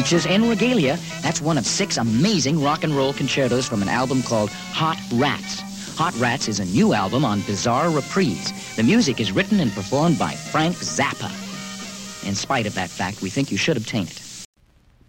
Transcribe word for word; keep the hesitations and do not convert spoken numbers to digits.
Peaches en Regalia. That's one of six amazing rock and roll concertos from an album called Hot Rats. Hot Rats is a new album on Bizarre Reprise. The music is written and performed by Frank Zappa. In spite of that fact, we think you should obtain it.